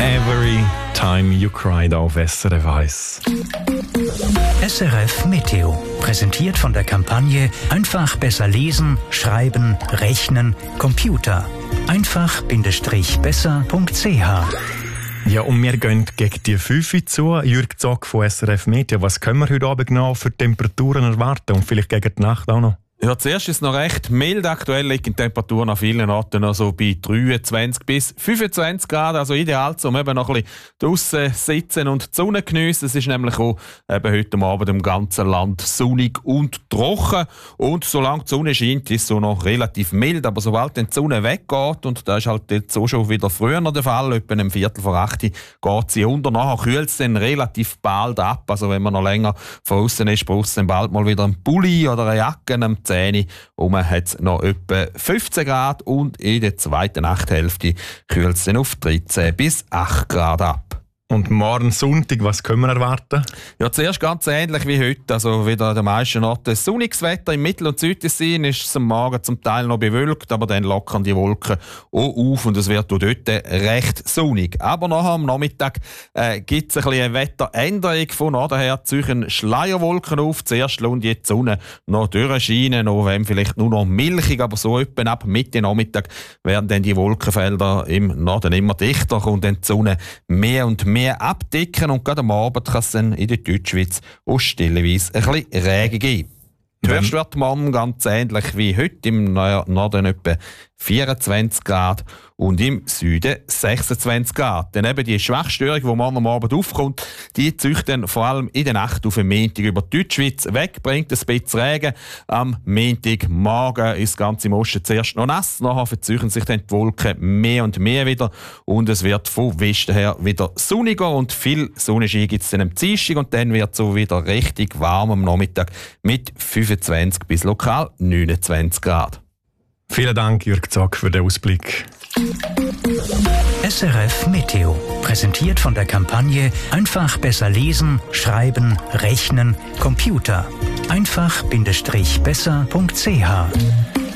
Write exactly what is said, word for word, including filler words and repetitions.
Every Time You Cried auf S R F eins. S R F Meteo, präsentiert von der Kampagne Einfach besser lesen, schreiben, rechnen, Computer. einfach-besser punkt c h. Ja, und wir gehen gegen die fünf zu. Jürg Zock von S R F Meteo. Was können wir heute Abend noch für Temperaturen erwarten? Und vielleicht gegen die Nacht auch noch? Ja, zuerst ist es noch recht mild. Aktuell liegen die Temperaturen an vielen Orten noch so bei dreiundzwanzig bis fünfundzwanzig Grad. Also ideal, um eben noch ein bisschen draussen sitzen und die Sonne geniessen. Es ist nämlich auch eben heute Abend im ganzen Land sonnig und trocken. Und solange die Sonne scheint, ist es so noch relativ mild. Aber sobald dann die Sonne weggeht, und das ist halt jetzt so schon wieder früher der Fall, etwa um Viertel vor acht geht sie unter. Nachher kühlt es dann relativ bald ab. Also wenn man noch länger von außen ist, braucht es dann bald mal wieder einen Pulli oder eine Jacke am zehn Uhr hat es noch etwa fünfzehn Grad und in der zweiten Nachthälfte kühlt es dann auf dreizehn bis acht Grad ab. Und morgen Sonntag, was können wir erwarten? Ja, zuerst ganz ähnlich wie heute. Also wieder an den meisten Orten sonniges Wetter. Im Mittel- und Südtessin ist es am Morgen zum Teil noch bewölkt, aber dann lockern die Wolken auch auf und es wird auch dort recht sonnig. Aber nachher am Nachmittag äh, gibt es ein bisschen eine Wetteränderung. Von Norden her ziehen Schleierwolken auf. Zuerst lohnt die Sonne noch durchscheinen, noch wenn vielleicht nur noch milchig, aber so etwa ab Mitte Nachmittag werden dann die Wolkenfelder im Norden immer dichter und dann die Sonne mehr und mehr mehr abdecken und gerade am Abend kann es dann in der Deutschschweiz auch stellenweise ein bisschen Regen geben. Die Höchste wird morgen ganz ähnlich wie heute, im Norden etwa vierundzwanzig Grad und im Süden sechsundzwanzig Grad. Dann eben die Schwachstörung, die morgen am Abend aufkommt, die zieht dann vor allem in der Nacht auf den Montag über die Deutschschweiz weg, bringt ein bisschen Regen. Am Montagmorgen ist das ganze im Osten zuerst noch nass, nachher verziehen sich dann die Wolken mehr und mehr wieder und es wird von Westen her wieder sonniger und viel Sonnenschein gibt es dann am Dienstag und dann wird es so wieder richtig warm am Nachmittag mit fünfundzwanzig bis lokal neunundzwanzig Grad. Vielen Dank, Jürg Zock, für den Ausblick. S R F Meteo, präsentiert von der Kampagne Einfach besser lesen, schreiben, rechnen, Computer. einfach-besser punkt c h.